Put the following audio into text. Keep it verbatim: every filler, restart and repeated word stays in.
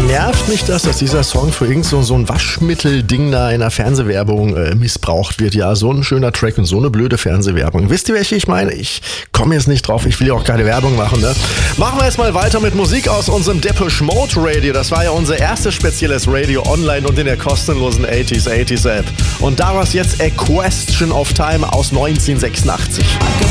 Nervt mich das, dass dieser Song für irgend so, so ein Waschmittel-Ding da in der Fernsehwerbung äh, missbraucht wird? Ja, so ein schöner Track und so eine blöde Fernsehwerbung. Wisst ihr, welche ich meine? Ich komme jetzt nicht drauf, ich will ja auch keine Werbung machen, ne? Machen wir jetzt mal weiter mit Musik aus unserem Depeche Mode Radio. Das war ja unser erstes spezielles Radio online und in der kostenlosen achtziger achtziger App. Und daraus jetzt A Question of Time aus neunzehnhundertsechsundachtzig.